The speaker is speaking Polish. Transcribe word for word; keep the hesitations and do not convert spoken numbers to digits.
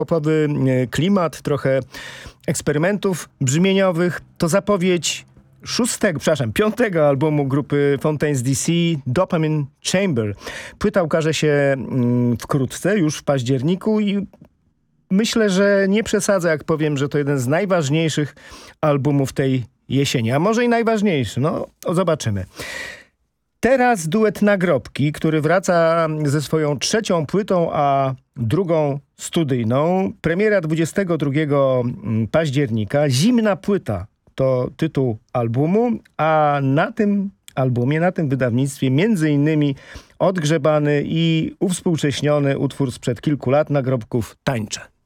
popowy klimat, trochę eksperymentów brzmieniowych. To zapowiedź szóstego, przepraszam, piątego albumu grupy Fontaines D C, Dopamine Chamber. Płyta ukaże się mm, wkrótce, już w październiku i myślę, że nie przesadzę, jak powiem, że to jeden z najważniejszych albumów tej jesieni. A może i najważniejszy, no zobaczymy. Teraz duet Nagrobki, który wraca ze swoją trzecią płytą, a drugą studyjną. Premiera dwudziestego drugiego października. Zimna płyta to tytuł albumu, a na tym albumie, na tym wydawnictwie między innymi odgrzebany i uwspółcześniony utwór sprzed kilku lat Nagrobków Tańczę.